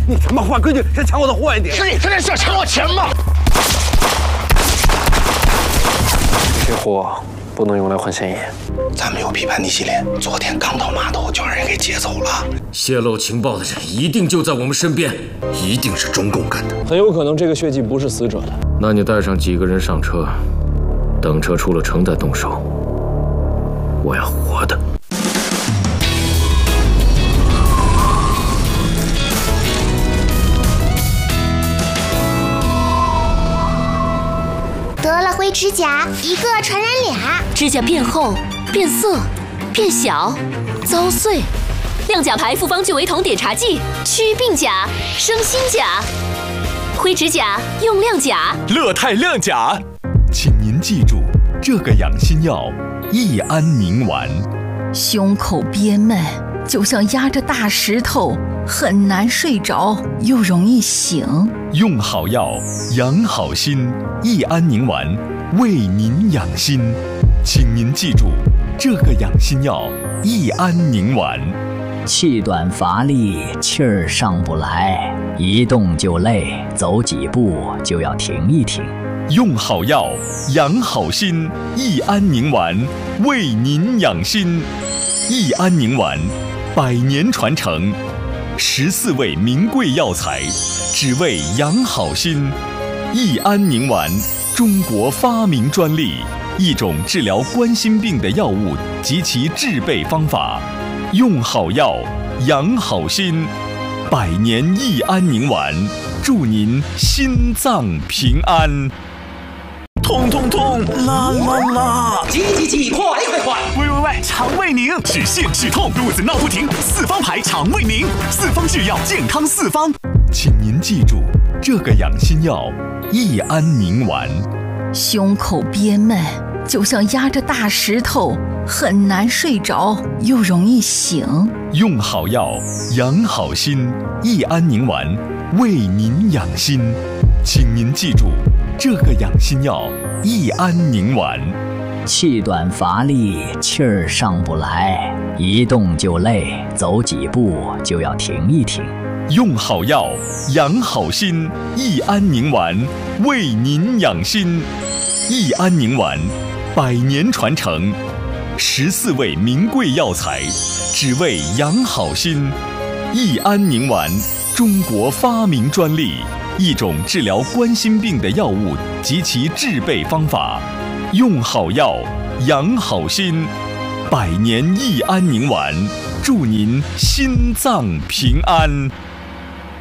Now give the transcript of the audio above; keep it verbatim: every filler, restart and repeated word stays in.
你他妈坏规矩，先抢我的货呀你！ 是你天天想抢我钱吗？ 这些货不能用来换现银。 咱们有批判逆袭连，昨天刚到码头就让人给劫走了。 泄露情报的人一定就在我们身边，一定是中共干的。 很有可能这个血迹不是死者的。 那你带上几个人上车，等车出了城再动手。我要活的。 得了灰指甲，一个传染俩。 指甲变厚、变色、变小、遭碎。亮甲牌复方聚维酮碘茶剂，祛病甲、生新甲。灰指甲用亮甲， 乐泰亮甲。请您记住这个养心药：益安宁丸。 胸口憋闷，就像压着大石头，很难睡着，又容易醒。 用好药，养好心。益安宁丸为您养心，请您记住这个养心药：益安宁丸。 气短乏力，气儿上不来，一动就累，走几步就要停一停。 用好药，养好心。益安宁丸为您养心。益安宁丸，百年传承，十四味名贵药材，只为养好心。益安宁丸，中国发明专利，一种治疗冠心病的药物及其制备方法。用好药，养好心。百年益安宁丸，祝您心脏平安。 痛痛痛，啦啦啦！ 急急急，快快快！ 喂喂喂，肠胃宁止泻止痛，肚子闹不停，四方牌肠胃宁，四方制药，健康四方。 请您记住这个养心药：益安宁丸。 胸口憋闷，就像压着大石头，很难睡着，又容易醒。 用好药，养好心。益安宁丸为您养心，请您记住这个养心药：益安宁丸。 气短乏力，气儿上不来，一动就累，走几步就要停一停。 用好药，养好心。益安宁丸为您养心。益安宁丸，百年传承，十四味名贵药材，只为养好心。益安宁丸，中国发明专利，一种治疗冠心病的药物及其制备方法。用好药，养好心。百年益安宁丸，祝您心脏平安。